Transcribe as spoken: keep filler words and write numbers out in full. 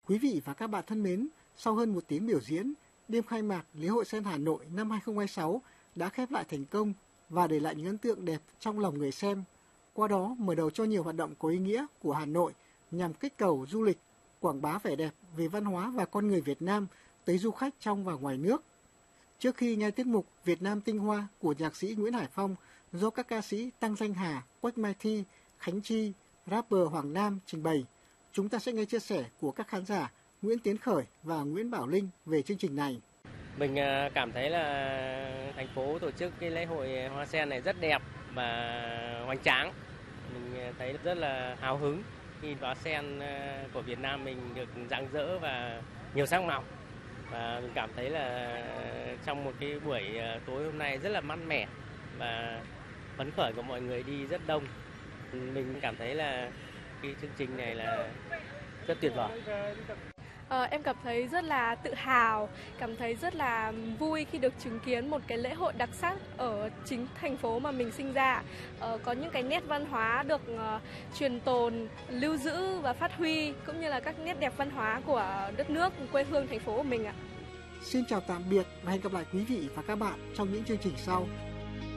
Quý vị và các bạn thân mến, sau hơn một tiếng biểu diễn, đêm khai mạc Lễ hội Sen Hà Nội năm hai không hai sáu đã khép lại thành công và để lại những ấn tượng đẹp trong lòng người xem. Qua đó mở đầu cho nhiều hoạt động có ý nghĩa của Hà Nội nhằm kích cầu du lịch, quảng bá vẻ đẹp về văn hóa và con người Việt Nam tới du khách trong và ngoài nước. Trước khi nghe tiết mục Việt Nam tinh hoa của nhạc sĩ Nguyễn Hải Phong do các ca sĩ Tăng Danh Hà, Quách Mai Thi, Khánh Chi, rapper Hoàng Nam trình bày, chúng ta sẽ nghe chia sẻ của các khán giả Nguyễn Tiến Khởi và Nguyễn Bảo Linh về chương trình này. Mình cảm thấy là thành phố tổ chức cái lễ hội hoa sen này rất đẹp và hoành tráng. Mình thấy rất là hào hứng khi hoa sen của Việt Nam mình được rạng rỡ và nhiều sắc màu. Và mình cảm thấy là trong một cái buổi tối hôm nay rất là mát mẻ và phấn khởi của mọi người đi rất đông. Mình cảm thấy là cái chương trình này là rất tuyệt vời. À, em cảm thấy rất là tự hào, cảm thấy rất là vui khi được chứng kiến một cái lễ hội đặc sắc ở chính thành phố mà mình sinh ra. À, có những cái nét văn hóa được uh, truyền tồn, lưu giữ và phát huy, cũng như là các nét đẹp văn hóa của đất nước, quê hương thành phố của mình ạ. Xin chào tạm biệt và hẹn gặp lại quý vị và các bạn trong những chương trình sau.